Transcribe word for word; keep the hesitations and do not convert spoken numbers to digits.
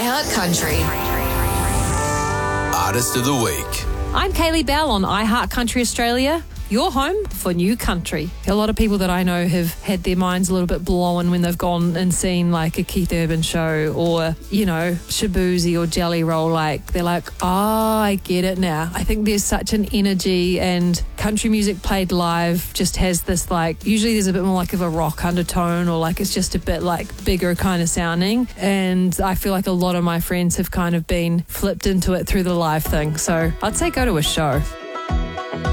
iHeart Country. Artist of the Week. I'm Kaylee Bell on iHeart Country Australia, your home for new country. A lot of people that I know have had their minds a little bit blown when they've gone and seen like a Keith Urban show or, you know, Shaboozey or Jelly Roll. Like, they're like, oh, I get it now. I think there's such an energy, and country music played live just has this, like, usually there's a bit more like of a rock undertone, or like it's just a bit like bigger kind of sounding. And I feel like a lot of my friends have kind of been flipped into it through the live thing. So I'd say go to a show.